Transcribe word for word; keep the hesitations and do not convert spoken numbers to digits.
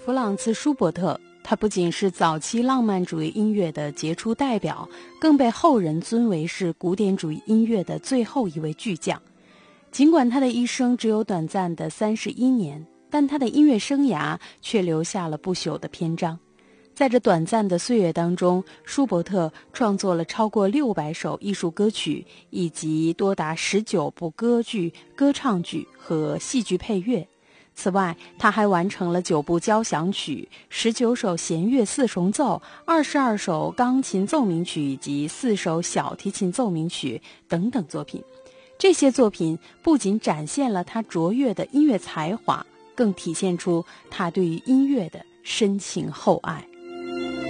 弗朗茨·舒伯特，他不仅是早期浪漫主义音乐的杰出代表，更被后人尊为是古典主义音乐的最后一位巨匠。尽管他的一生只有短暂的三十一年，但他的音乐生涯却留下了不朽的篇章。在这短暂的岁月当中，舒伯特创作了超过六百首艺术歌曲，以及多达十九部歌剧、歌唱剧和戏剧配乐。此外，他还完成了九部交响曲、十九首弦乐四重奏、二十二首钢琴奏鸣曲以及四首小提琴奏鸣曲等等作品。这些作品不仅展现了他卓越的音乐才华，更体现出他对于音乐的深情厚爱。